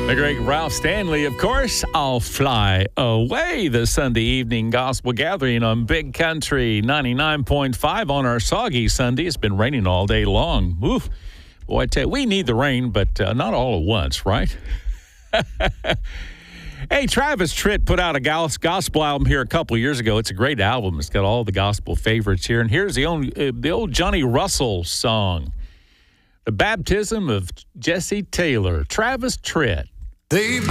The great Ralph Stanley, of course. I'll fly away. The Sunday evening gospel gathering on Big Country 99.5 on our soggy Sunday. It's been raining all day long. Oof. Boy, I tell you, we need the rain, but not all at once, right? Hey, Travis Tritt put out a gospel album here a couple of years ago. It's a great album. It's got all the gospel favorites here. And here's the old Johnny Russell song, The Baptism of Jesse Taylor. Travis Tritt.